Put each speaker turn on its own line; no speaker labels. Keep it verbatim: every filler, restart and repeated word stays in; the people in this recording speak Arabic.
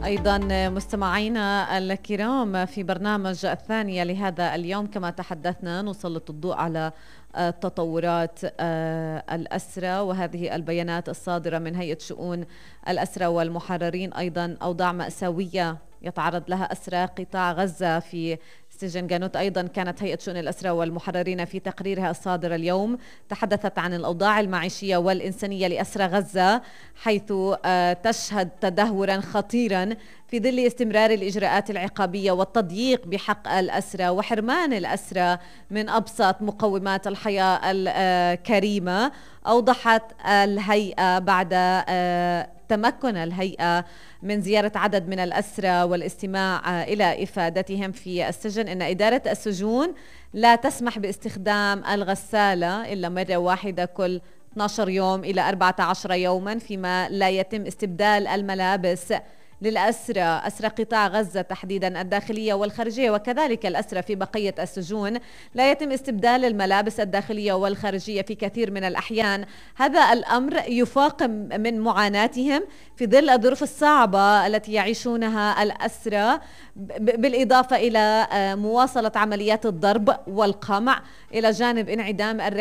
أيضا مستمعينا الكرام، في برنامج الثانية لهذا اليوم كما تحدثنا نسلط الضوء على تطورات الأسرى وهذه البيانات الصادرة من هيئة شؤون الأسرى والمحررين. أيضا أوضاع مأساوية يتعرض لها أسرى قطاع غزة في سجن جانوت. أيضا كانت هيئة شؤون الأسرى والمحررين في تقريرها الصادر اليوم تحدثت عن الأوضاع المعيشية والإنسانية لأسرى غزة، حيث تشهد تدهورا خطيرا في ظل استمرار الإجراءات العقابية والتضييق بحق الأسرى وحرمان الأسرى من أبسط مقومات الحياة الكريمة. أوضحت الهيئة بعد تمكن الهيئة من زيارة عدد من الأسرى والاستماع إلى إفادتهم في السجن أن إدارة السجون لا تسمح باستخدام الغسالة إلا مرة واحدة كل اثني عشر يوم إلى أربعة عشر يوما، فيما لا يتم استبدال الملابس للأسرى، أسرى قطاع غزة تحديدا الداخلية والخارجية، وكذلك الأسرى في بقية السجون لا يتم استبدال الملابس الداخلية والخارجية في كثير من الأحيان. هذا الأمر يفاقم من معاناتهم في ظل الظروف الصعبة التي يعيشونها الأسرى، بالإضافة إلى مواصلة عمليات الضرب والقمع إلى جانب انعدام